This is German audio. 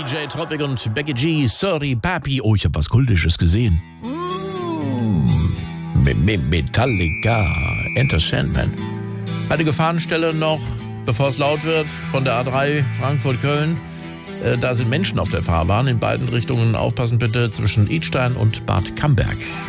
DJ Tropic und Becky G, Sorry Papi. Oh, ich habe was Kultisches gesehen. Metallica, Enter Sandman. Eine Gefahrenstelle noch, bevor es laut wird, von der A3 Frankfurt-Köln. Da sind Menschen auf der Fahrbahn in beiden Richtungen. Aufpassen bitte zwischen Idstein und Bad Camberg.